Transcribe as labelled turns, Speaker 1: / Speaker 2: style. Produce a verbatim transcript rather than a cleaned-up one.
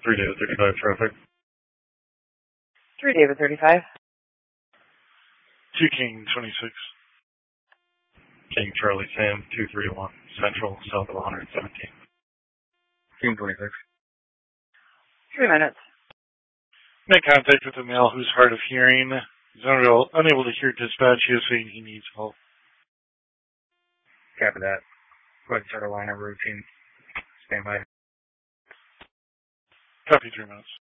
Speaker 1: three David thirty-five traffic.
Speaker 2: three David thirty-five.
Speaker 1: two King twenty-six. King Charlie Sam two three one. Central, south of one seventeen.
Speaker 3: King twenty-six.
Speaker 2: Three minutes.
Speaker 1: Make contact with a male who's hard of hearing. He's unable, unable to hear dispatch. He is saying he needs help.
Speaker 3: Copy that. Go ahead and start a line of routine. Stand by.
Speaker 1: Copy three minutes.